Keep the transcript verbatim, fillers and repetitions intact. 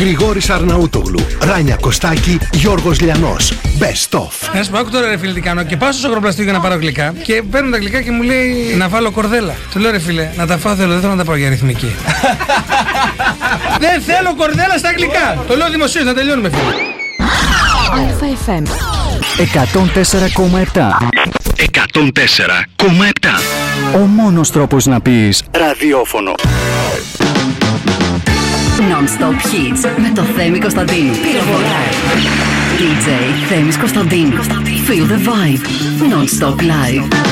Γρηγόρης Αρναούτογλου, Ράνια Κωστάκη, Γιώργος Λιανός. Best of. Να σου πω, άκου τώρα ρε φίλε τι κάνω. Και πάω στο σοκροπλαστείο για να πάρω γλυκά. Και παίρνω τα γλυκά και μου λέει να βάλω κορδέλα. Του λέω ρε φίλε, να τα φάω θέλω, δεν θέλω να τα πάω για αριθμική. Δεν θέλω κορδέλα στα γλυκά. Το λέω δημοσίως, να τελειώνουμε φίλε. ΑΕΦ εκατόν τέσσερα κόμμα επτά. εκατόν τέσσερα κόμμα επτά. Ο μόνος τρόπος να πεις ραδιόφωνο. Non-stop hits με το Θέμη Κωνσταντίνου. Πυροβολά. ντι τζέι Θέμης Κωνσταντίνου. Feel the vibe. Non-stop live.